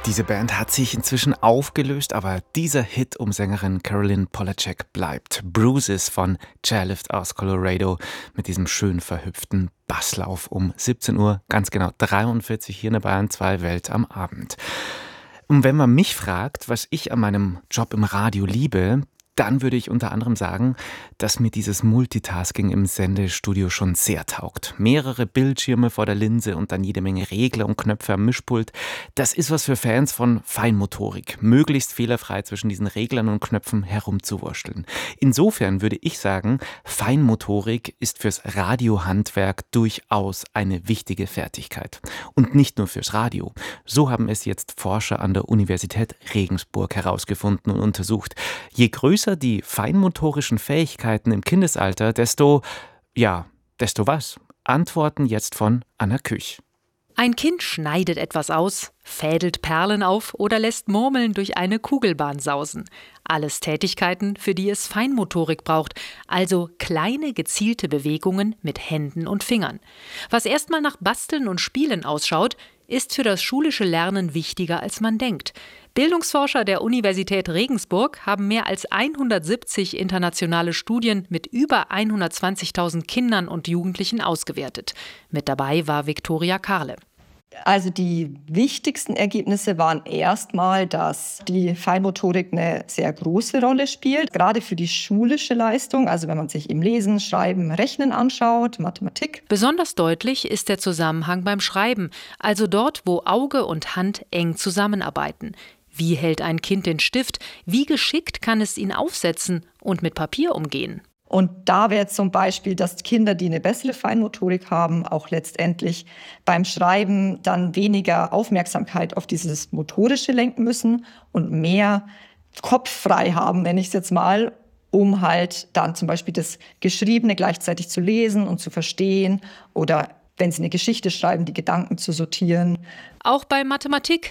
Diese Band hat sich inzwischen aufgelöst, aber dieser Hit um Sängerin Carolyn Polachek bleibt. Bruises von Chairlift aus Colorado mit diesem schön verhüpften Basslauf um 17 Uhr, ganz genau 43 hier in der Bayern 2 Welt am Abend. Und wenn man mich fragt, was ich an meinem Job im Radio liebe, dann würde ich unter anderem sagen, dass mir dieses Multitasking im Sendestudio schon sehr taugt. Mehrere Bildschirme vor der Linse und dann jede Menge Regler und Knöpfe am Mischpult. Das ist was für Fans von Feinmotorik, möglichst fehlerfrei zwischen diesen Reglern und Knöpfen herumzuwurschteln. Insofern würde ich sagen, Feinmotorik ist fürs Radiohandwerk durchaus eine wichtige Fertigkeit. Und nicht nur fürs Radio. So haben es jetzt Forscher an der Universität Regensburg herausgefunden und untersucht. Je größer die feinmotorischen Fähigkeiten im Kindesalter, desto was? Antworten jetzt von Anna Küch. Ein Kind schneidet etwas aus, fädelt Perlen auf oder lässt Murmeln durch eine Kugelbahn sausen. Alles Tätigkeiten, für die es Feinmotorik braucht, also kleine gezielte Bewegungen mit Händen und Fingern. Was erstmal nach Basteln und Spielen ausschaut, ist für das schulische Lernen wichtiger, als man denkt. Bildungsforscher der Universität Regensburg haben mehr als 170 internationale Studien mit über 120.000 Kindern und Jugendlichen ausgewertet. Mit dabei war Viktoria Karle. Also die wichtigsten Ergebnisse waren erstmal, dass die Feinmotorik eine sehr große Rolle spielt, gerade für die schulische Leistung, also wenn man sich im Lesen, Schreiben, Rechnen anschaut, Mathematik. Besonders deutlich ist der Zusammenhang beim Schreiben, also dort, wo Auge und Hand eng zusammenarbeiten. Wie hält ein Kind den Stift? Wie geschickt kann es ihn aufsetzen und mit Papier umgehen? Und da wäre zum Beispiel, dass Kinder, die eine bessere Feinmotorik haben, auch letztendlich beim Schreiben dann weniger Aufmerksamkeit auf dieses Motorische lenken müssen und mehr Kopf frei haben, nenne ich es jetzt mal, um halt dann zum Beispiel das Geschriebene gleichzeitig zu lesen und zu verstehen oder wenn sie eine Geschichte schreiben, die Gedanken zu sortieren. Auch bei Mathematik